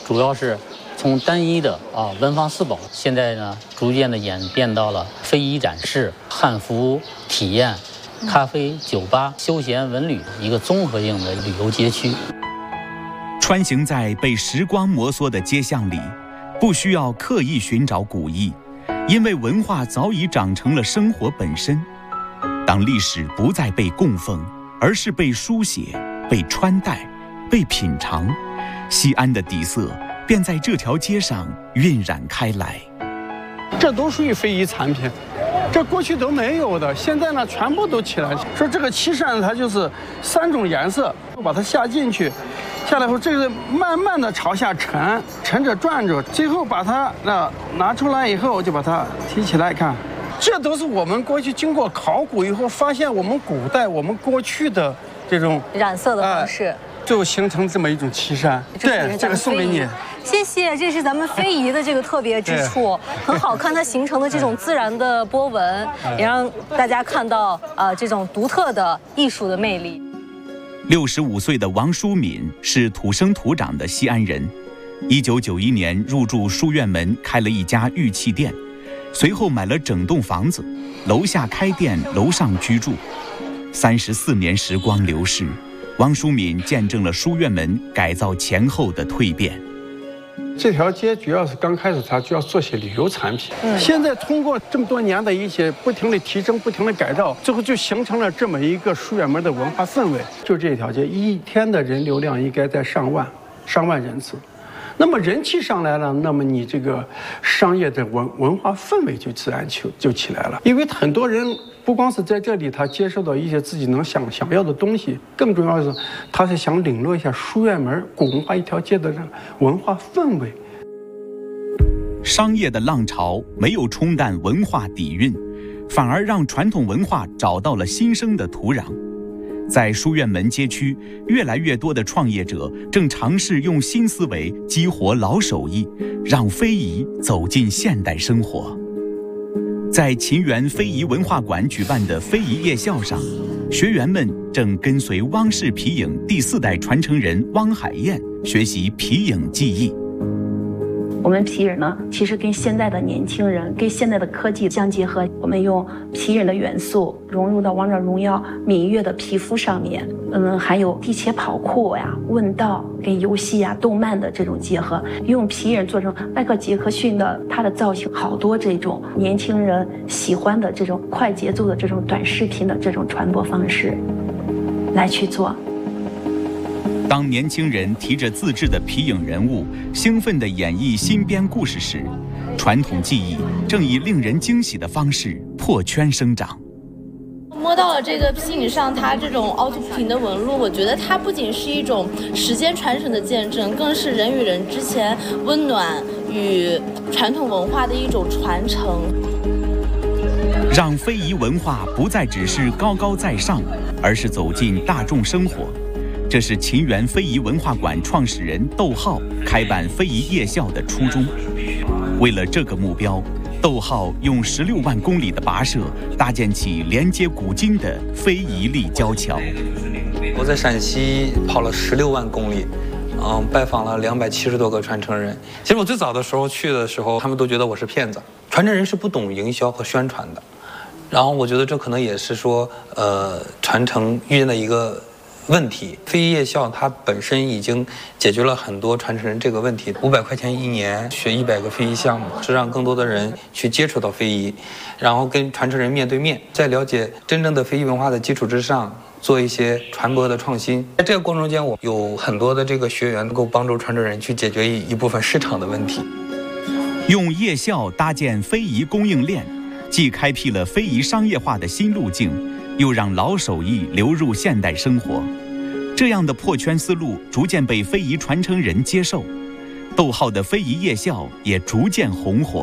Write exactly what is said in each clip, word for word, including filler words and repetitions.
主要是从单一的啊文房四宝，现在呢逐渐的演变到了非遗展示、汉服体验、咖啡、酒吧、休闲文旅一个综合性的旅游街区。 穿行在被时光摩挲的街巷里，不需要刻意寻找古意，因为文化早已长成了生活本身。当历史不再被供奉，而是被书写、被穿戴、被品尝，西安的底色便在这条街上晕染开来。 这都属于非遗产品，这过去都没有的，现在呢全部都起来了。说这个漆扇它就是三种颜色，把它下进去，下来后这个慢慢的朝下沉，沉着转着，最后把它那拿出来以后就把它提起来看。这都是我们过去经过考古以后发现，我们古代我们过去的这种染色的方式， 呃、就形成这么一种漆扇。对，这个送给你。 谢谢，这是咱们非遗的这个特别之处，很好看，它形成的这种自然的波纹，也让大家看到呃这种独特的艺术的魅力。 六十五岁的王淑敏是土生土长的西安人，一九九一年入住书院门，开了一家玉器店。随后买了整栋房子，楼下开店，楼上居住。三十四年时光流逝，王淑敏见证了书院门改造前后的蜕变。 这条街主要是刚开始，它就要做些旅游产品。嗯，现在通过这么多年的一些不停的提升、不停的改造，最后就形成了这么一个书院门的文化氛围。就这条街，一天的人流量应该在上万、上万人次。那么人气上来了，那么你这个商业的文文化氛围就自然就就起来了。因为很多人不光是在这里，他接受到一些自己能想想要的东西，更重要的是，他是想领略一下书院门古文化一条街的这文化氛围。 商业的浪潮没有冲淡文化底蕴，反而让传统文化找到了新生的土壤。在书院门街区，越来越多的创业者正尝试用新思维激活老手艺，让非遗走进现代生活。在秦园非遗文化馆举办的非遗夜校上，学员们正跟随汪氏皮影第四代传承人汪海燕学习皮影技艺。 我们皮影呢，其实跟现在的年轻人、跟现在的科技相结合，我们用皮影的元素融入到《王者荣耀》芈月的皮肤上面，嗯，还有地切跑酷呀、问道跟游戏呀、动漫的这种结合，用皮影做成迈克杰克逊的它的造型，好多这种年轻人喜欢的这种快节奏的这种短视频的这种传播方式来去做。 当年轻人提着自制的皮影人物，兴奋地演绎新编故事时，传统技艺正以令人惊喜的方式破圈生长。 摸到了这个皮影上它这种凹凸不平的纹路，我觉得它不仅是一种时间传承的见证，更是人与人之间温暖与传统文化的一种传承。 让非遗文化不再只是高高在上，而是走进大众生活。这是秦园非遗文化馆创始人窦浩开办非遗夜校的初衷。为了这个目标，窦浩用十六万公里的跋涉搭建起连接古今的非遗立交桥。 我在陕西跑了十六万公里，嗯，拜访了两百七十多个传承人。其实我最早的时候去的时候，他们都觉得我是骗子，传承人是不懂营销和宣传的。然后我觉得这可能也是说，呃，传承遇见的一个问题。非遗夜校它本身已经解决了很多传承人这个问题。五百块钱一年学一百个非遗项目，是让更多的人去接触到非遗，然后跟传承人面对面，在了解真正的非遗文化的基础之上，做一些传播的创新。在这个过程中间，我有很多的这个学员能够帮助传承人去解决一一部分市场的问题。 用夜校搭建非遗供应链，既开辟了非遗商业化的新路径，又让老手艺流入现代生活。这样的破圈思路逐渐被非遗传承人接受，窦浩的非遗夜校也逐渐红火。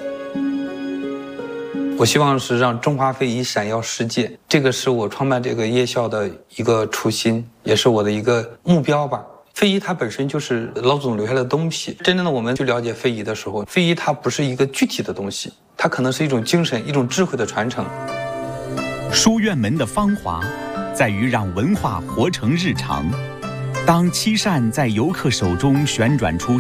我希望是让中华非遗闪耀世界，这个是我创办这个夜校的一个初心，也是我的一个目标吧。非遗它本身就是老祖宗留下的东西，真正的我们去了解非遗的时候，非遗它不是一个具体的东西，它可能是一种精神、一种智慧的传承。 书院门的芳华在于让文化活成日常。当漆扇在游客手中旋转出